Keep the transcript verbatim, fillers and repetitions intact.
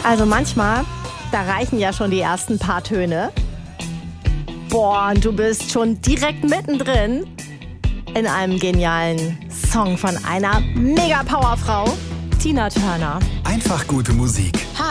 Also manchmal, da reichen ja schon die ersten paar Töne. Boah, und du bist schon direkt mittendrin in einem genialen Song von einer Mega-Powerfrau, Tina Turner. Einfach gute Musik. H